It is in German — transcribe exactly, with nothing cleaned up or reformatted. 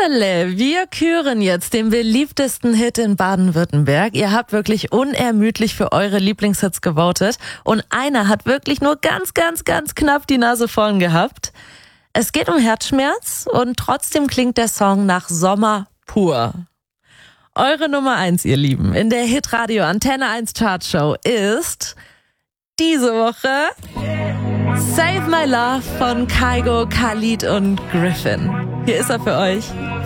Freunde, wir küren jetzt den beliebtesten Hit in Baden-Württemberg. Ihr habt wirklich unermüdlich für eure Lieblingshits gewotet und einer hat wirklich nur ganz, ganz, ganz knapp die Nase vorn gehabt. Es geht um Herzschmerz und trotzdem klingt der Song nach Sommer pur. Eure Nummer eins, ihr Lieben, in der Hitradio Antenne eins Chartshow ist diese Woche Save My Love von Kygo, Khalid und Griffin. Hier ist er für euch.